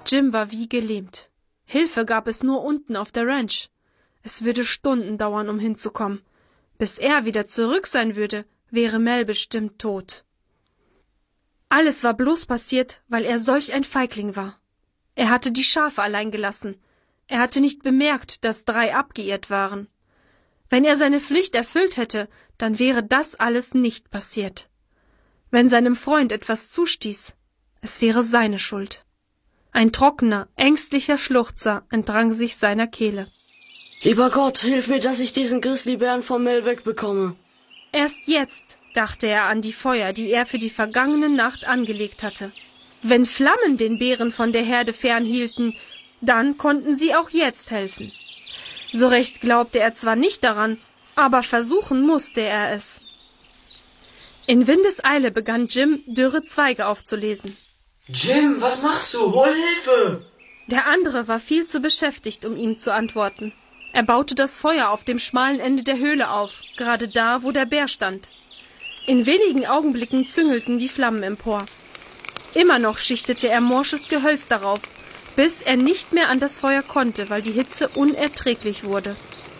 Jim war wie gelähmt. Hilfe gab es nur unten auf der Ranch. Es würde Stunden dauern, um hinzukommen. Bis er wieder zurück sein würde, wäre Mel bestimmt tot. Alles war bloß passiert, weil er solch ein Feigling war. Er hatte die Schafe allein gelassen. Er hatte nicht bemerkt, dass 3 abgeirrt waren. Wenn er seine Pflicht erfüllt hätte, dann wäre das alles nicht passiert. Wenn seinem Freund etwas zustieß, es wäre seine Schuld. Ein trockener, ängstlicher Schluchzer entrang sich seiner Kehle. Lieber Gott, hilf mir, dass ich diesen Grizzlybären vom Mel wegbekomme. Erst jetzt dachte er an die Feuer, die er für die vergangene Nacht angelegt hatte. Wenn Flammen den Bären von der Herde fernhielten, dann konnten sie auch jetzt helfen. So recht glaubte er zwar nicht daran, aber versuchen musste er es. In Windeseile begann Jim, dürre Zweige aufzulesen. Jim, was machst du? Hol Hilfe! Der andere war viel zu beschäftigt, um ihm zu antworten. Er baute das Feuer auf dem schmalen Ende der Höhle auf, gerade da, wo der Bär stand. In wenigen Augenblicken züngelten die Flammen empor. Immer noch schichtete er morsches Gehölz darauf, bis er nicht mehr an das Feuer konnte, weil die Hitze unerträglich wurde.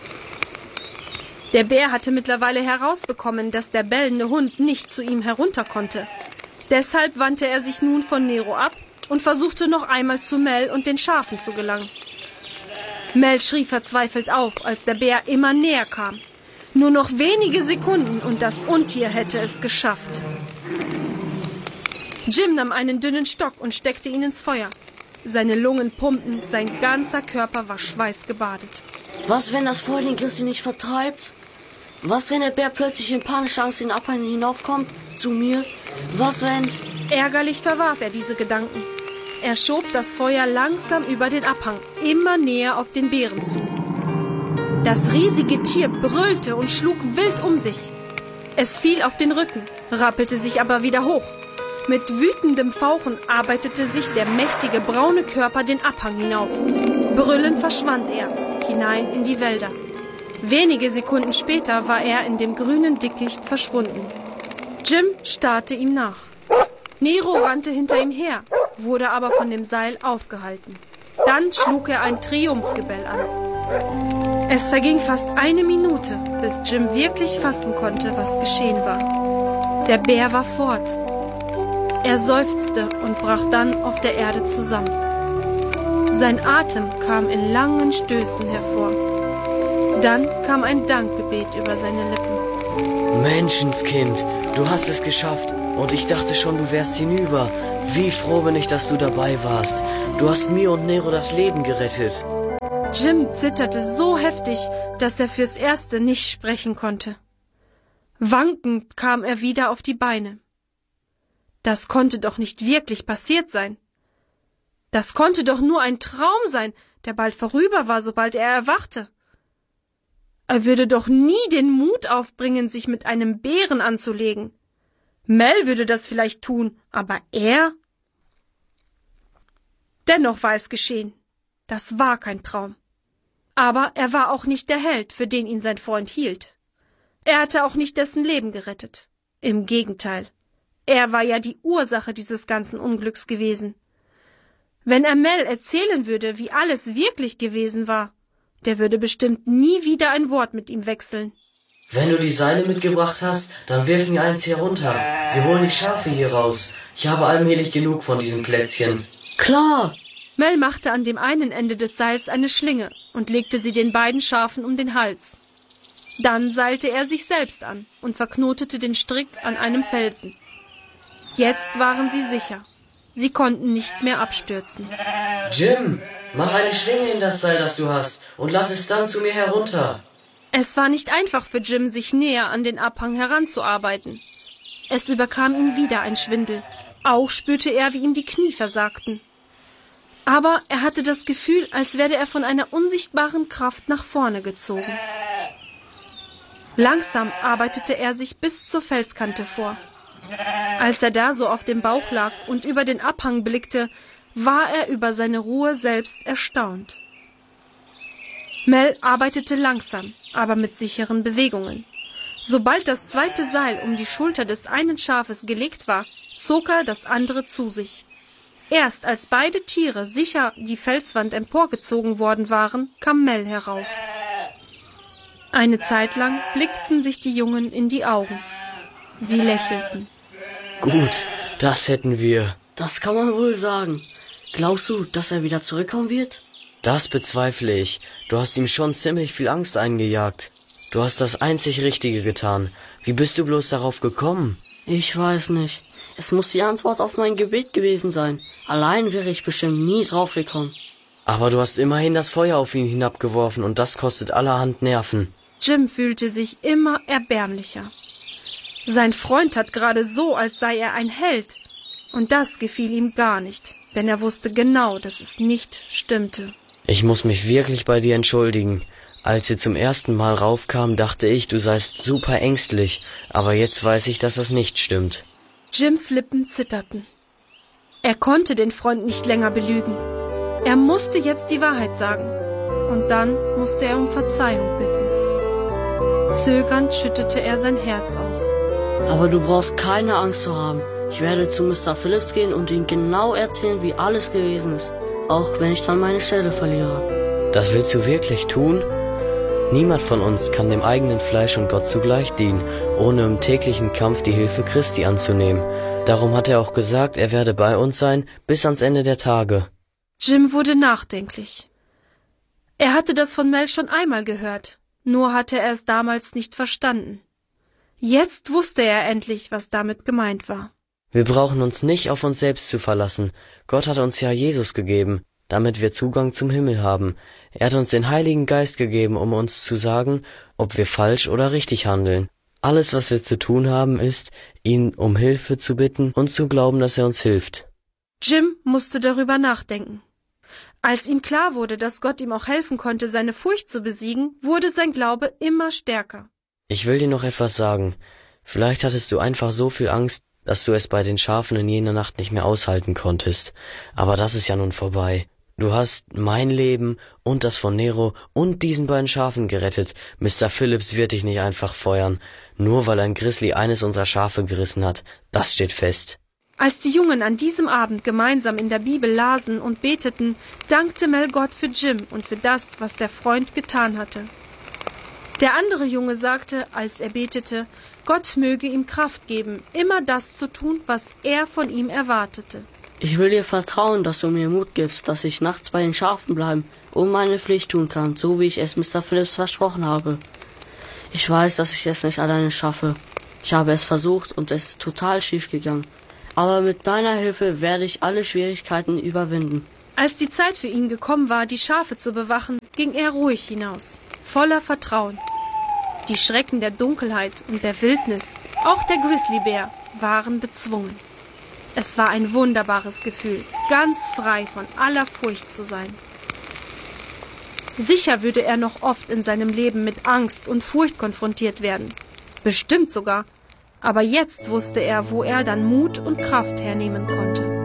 Der Bär hatte mittlerweile herausbekommen, dass der bellende Hund nicht zu ihm herunter konnte. Deshalb wandte er sich nun von Nero ab und versuchte noch einmal zu Mel und den Schafen zu gelangen. Mel schrie verzweifelt auf, als der Bär immer näher kam. Nur noch wenige Sekunden und das Untier hätte es geschafft. Jim nahm einen dünnen Stock und steckte ihn ins Feuer. Seine Lungen pumpten, sein ganzer Körper war schweißgebadet. Was, wenn das Feuer den Grizzly nicht vertreibt? Was, wenn der Bär plötzlich in panischer Angst den Abhang hinaufkommt? Zu mir? Was, wenn... Ärgerlich verwarf er diese Gedanken. Er schob das Feuer langsam über den Abhang, immer näher auf den Bären zu. Das riesige Tier brüllte und schlug wild um sich. Es fiel auf den Rücken, rappelte sich aber wieder hoch. Mit wütendem Fauchen arbeitete sich der mächtige braune Körper den Abhang hinauf. Brüllend verschwand er, hinein in die Wälder. Wenige Sekunden später war er in dem grünen Dickicht verschwunden. Jim starrte ihm nach. Nero rannte hinter ihm her, wurde aber von dem Seil aufgehalten. Dann schlug er ein Triumphgebell an. Es verging fast 1 Minute, bis Jim wirklich fassen konnte, was geschehen war. Der Bär war fort. Er seufzte und brach dann auf der Erde zusammen. Sein Atem kam in langen Stößen hervor. Dann kam ein Dankgebet über seine Lippen. Menschenskind, du hast es geschafft. Und ich dachte schon, du wärst hinüber. Wie froh bin ich, dass du dabei warst. Du hast mir und Nero das Leben gerettet. Jim zitterte so heftig, dass er fürs Erste nicht sprechen konnte. Wankend kam er wieder auf die Beine. Das konnte doch nicht wirklich passiert sein. Das konnte doch nur ein Traum sein, der bald vorüber war, sobald er erwachte. Er würde doch nie den Mut aufbringen, sich mit einem Bären anzulegen. Mel würde das vielleicht tun, aber er? Dennoch war es geschehen. Das war kein Traum. Aber er war auch nicht der Held, für den ihn sein Freund hielt. Er hatte auch nicht dessen Leben gerettet. Im Gegenteil. Er war ja die Ursache dieses ganzen Unglücks gewesen. Wenn er Mel erzählen würde, wie alles wirklich gewesen war, der würde bestimmt nie wieder ein Wort mit ihm wechseln. Wenn du die Seile mitgebracht hast, dann wirf mir eins hier runter. Wir holen die Schafe hier raus. Ich habe allmählich genug von diesen Plätzchen. Klar! Mel machte an dem einen Ende des Seils eine Schlinge und legte sie den beiden Schafen um den Hals. Dann seilte er sich selbst an und verknotete den Strick an einem Felsen. Jetzt waren sie sicher. Sie konnten nicht mehr abstürzen. Jim, mach eine Schlinge in das Seil, das du hast, und lass es dann zu mir herunter. Es war nicht einfach für Jim, sich näher an den Abhang heranzuarbeiten. Es überkam ihn wieder ein Schwindel. Auch spürte er, wie ihm die Knie versagten. Aber er hatte das Gefühl, als werde er von einer unsichtbaren Kraft nach vorne gezogen. Langsam arbeitete er sich bis zur Felskante vor. Als er da so auf dem Bauch lag und über den Abhang blickte, war er über seine Ruhe selbst erstaunt. Mel arbeitete langsam, aber mit sicheren Bewegungen. Sobald das zweite Seil um die Schulter des einen Schafes gelegt war, zog er das andere zu sich. Erst als beide Tiere sicher die Felswand emporgezogen worden waren, kam Mel herauf. Eine Zeit lang blickten sich die Jungen in die Augen. Sie lächelten. Gut, das hätten wir. Das kann man wohl sagen. Glaubst du, dass er wieder zurückkommen wird? Das bezweifle ich. Du hast ihm schon ziemlich viel Angst eingejagt. Du hast das einzig Richtige getan. Wie bist du bloß darauf gekommen? Ich weiß nicht. Es muss die Antwort auf mein Gebet gewesen sein. Allein wäre ich bestimmt nie drauf gekommen. Aber du hast immerhin das Feuer auf ihn hinabgeworfen und das kostet allerhand Nerven. Jim fühlte sich immer erbärmlicher. Sein Freund tat gerade so, als sei er ein Held. Und das gefiel ihm gar nicht, denn er wusste genau, dass es nicht stimmte. Ich muss mich wirklich bei dir entschuldigen. Als wir zum ersten Mal raufkamen, dachte ich, du seist super ängstlich, aber jetzt weiß ich, dass das nicht stimmt. Jims Lippen zitterten. Er konnte den Freund nicht länger belügen. Er musste jetzt die Wahrheit sagen. Und dann musste er um Verzeihung bitten. Zögernd schüttete er sein Herz aus. Aber du brauchst keine Angst zu haben. Ich werde zu Mr. Phillips gehen und ihm genau erzählen, wie alles gewesen ist. Auch wenn ich dann meine Stelle verliere. Das willst du wirklich tun? Niemand von uns kann dem eigenen Fleisch und Gott zugleich dienen, ohne im täglichen Kampf die Hilfe Christi anzunehmen. Darum hat er auch gesagt, er werde bei uns sein, bis ans Ende der Tage. Jim wurde nachdenklich. Er hatte das von Mel schon einmal gehört, nur hatte er es damals nicht verstanden. Jetzt wusste er endlich, was damit gemeint war. Wir brauchen uns nicht auf uns selbst zu verlassen. Gott hat uns ja Jesus gegeben, damit wir Zugang zum Himmel haben. Er hat uns den Heiligen Geist gegeben, um uns zu sagen, ob wir falsch oder richtig handeln. Alles, was wir zu tun haben, ist, ihn um Hilfe zu bitten und zu glauben, dass er uns hilft. Jim musste darüber nachdenken. Als ihm klar wurde, dass Gott ihm auch helfen konnte, seine Furcht zu besiegen, wurde sein Glaube immer stärker. Ich will dir noch etwas sagen. Vielleicht hattest du einfach so viel Angst, dass du es bei den Schafen in jener Nacht nicht mehr aushalten konntest. Aber das ist ja nun vorbei. Du hast mein Leben und das von Nero und diesen beiden Schafen gerettet. Mr. Phillips wird dich nicht einfach feuern, nur weil ein Grizzly eines unserer Schafe gerissen hat. Das steht fest. Als die Jungen an diesem Abend gemeinsam in der Bibel lasen und beteten, dankte Mel Gott für Jim und für das, was der Freund getan hatte. Der andere Junge sagte, als er betete, Gott möge ihm Kraft geben, immer das zu tun, was er von ihm erwartete. Ich will dir vertrauen, dass du mir Mut gibst, dass ich nachts bei den Schafen bleiben und meine Pflicht tun kann, so wie ich es Mr. Phillips versprochen habe. Ich weiß, dass ich es nicht alleine schaffe. Ich habe es versucht und es ist total schief gegangen. Aber mit deiner Hilfe werde ich alle Schwierigkeiten überwinden. Als die Zeit für ihn gekommen war, die Schafe zu bewachen, ging er ruhig hinaus, voller Vertrauen. Die Schrecken der Dunkelheit und der Wildnis, auch der Grizzlybär, waren bezwungen. Es war ein wunderbares Gefühl, ganz frei von aller Furcht zu sein. Sicher würde er noch oft in seinem Leben mit Angst und Furcht konfrontiert werden. Bestimmt sogar. Aber jetzt wusste er, wo er dann Mut und Kraft hernehmen konnte.